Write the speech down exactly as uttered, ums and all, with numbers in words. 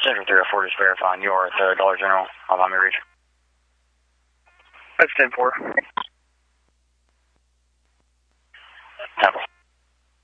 Central three oh four, just verifying you're at the Dollar General. I'll me reach. That's ten four.